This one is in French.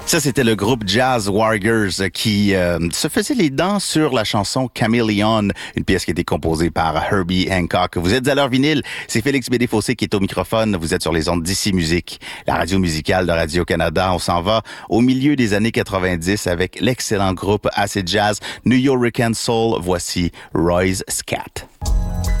Ça, c'était le groupe Jazz Warriors qui se faisait les dents sur la chanson Chameleon, une pièce qui a été composée par Herbie Hancock. Vous êtes à l'heure vinyle, c'est Félix Bédé-Fossé qui est au microphone. Vous êtes sur les ondes d'Ici Musique, la radio musicale de Radio-Canada. On s'en va au milieu des années 90 avec l'excellent groupe Acid Jazz New York Soul. Voici Roy's Scat.